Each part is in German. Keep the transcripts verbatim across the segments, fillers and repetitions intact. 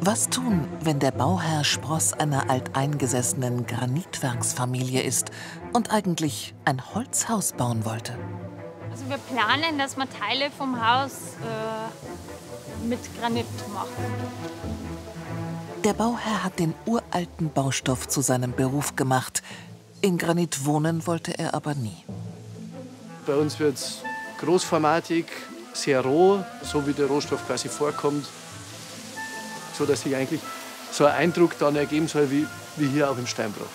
Was tun, wenn der Bauherr Spross einer alteingesessenen Granitwerksfamilie ist und eigentlich ein Holzhaus bauen wollte? Also wir planen, dass wir Teile vom Haus äh, mit Granit machen. Der Bauherr hat den uralten Baustoff zu seinem Beruf gemacht. In Granit wohnen wollte er aber nie. Bei uns wird es großformatig, sehr roh, so wie der Rohstoff quasi vorkommt, so dass sich eigentlich so ein Eindruck dann ergeben soll, wie, wie hier auch im Steinbruch.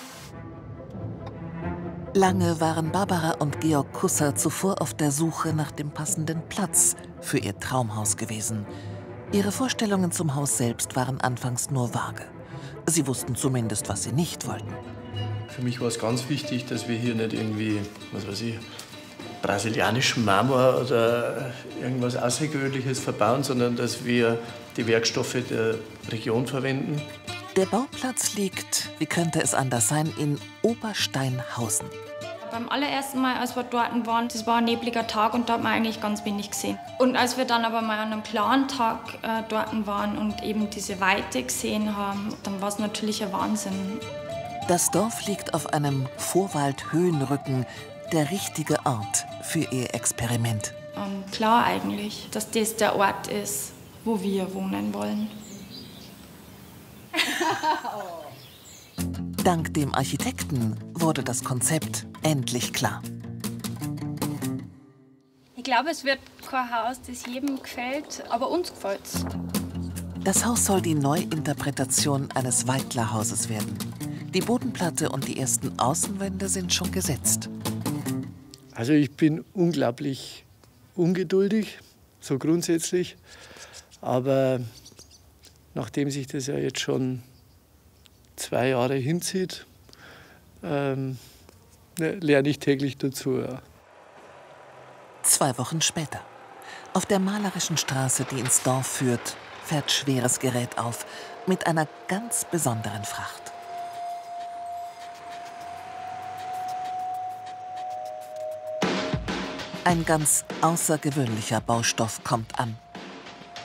Lange waren Barbara und Georg Kusser zuvor auf der Suche nach dem passenden Platz für ihr Traumhaus gewesen. Ihre Vorstellungen zum Haus selbst waren anfangs nur vage. Sie wussten zumindest, was sie nicht wollten. Für mich war es ganz wichtig, dass wir hier nicht irgendwie, was weiß ich, brasilianischen Marmor oder irgendwas Außergewöhnliches verbauen, sondern dass wir die Werkstoffe der Region verwenden. Der Bauplatz liegt, wie könnte es anders sein, in Obersteinhausen. Beim allerersten Mal, als wir dort waren, das war ein nebliger Tag und da hat man eigentlich ganz wenig gesehen. Und als wir dann aber mal an einem klaren Tag äh, dort waren und eben diese Weite gesehen haben, dann war es natürlich ein Wahnsinn. Das Dorf liegt auf einem Vorwald-Höhenrücken, der richtige Ort für ihr Experiment. Und klar eigentlich, dass das der Ort ist, wo wir wohnen wollen. Dank dem Architekten wurde das Konzept endlich klar. Ich glaube, es wird kein Haus, das jedem gefällt, aber uns gefällt's. Das Haus soll die Neuinterpretation eines Weidlerhauses werden. Die Bodenplatte und die ersten Außenwände sind schon gesetzt. Also ich bin unglaublich ungeduldig, so grundsätzlich. Aber nachdem sich das ja jetzt schon zwei Jahre hinzieht, ähm, ne, lerne ich täglich dazu. Ja. Zwei Wochen später. Auf der malerischen Straße, die ins Dorf führt, fährt schweres Gerät auf mit einer ganz besonderen Fracht. Ein ganz außergewöhnlicher Baustoff kommt an.